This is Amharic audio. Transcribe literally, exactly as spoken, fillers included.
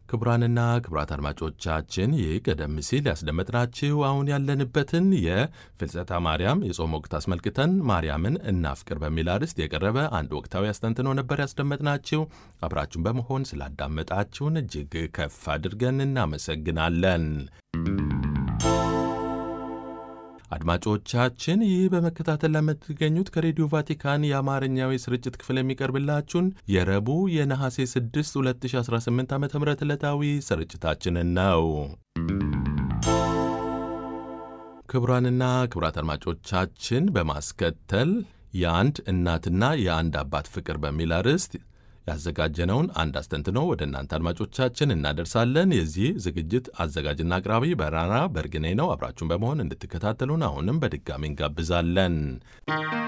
ክቡራንና ክቡራት አድማጮቻችን ይህ ቀደም ሲል ያስደመጥናችሁ አሁን ያለንበትን የፍልሰታ ማርያም የጾም ወቅት አስመልክተን ማርያምን እናፍቅር በሚል አርዕስት የቀረበ አንድ ወቅታዊ አስተንትኖ ነበር ያስደመጥናችሁ። አብራችሁን በመሆን ስላዳመጣችሁን እጅግ ከፍ አድርገን እናመሰግናለን። አድማጮቻችን ይህ በመከታተል ለምትገኙት ከሬዲዮ ቫቲካን የአማርኛው የስርጭት ክፍል የሚቀርብላችሁን የረቡዕ የነሐሴ ስድስት ሁለት ሺህ አስራ ስምንት ዓመተ ምህረት ዕለታዊ ስርጭታችንን ነው። ክቡራንና ክቡራት አድማጮቻችን በማስከተል የአንድ እናትና የአንድ አባት ፍቅር በሚል አርዕስት ያዘጋጀነውን አንድ አስተንትኖ ወደ እናንተ አድማጮቻችን እናደርሳለን። የዚህ ዝግጅት አዘጋጅና አቅራቢ በራራ በርግኔ ነው። አብራችሁን በመሆን እንድትከታተሉን አሁንም በድጋሚ እንጋብዛለን።